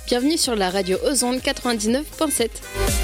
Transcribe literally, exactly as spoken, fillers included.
Bienvenue sur la radio Ozonde quatre-vingt-dix-neuf point sept.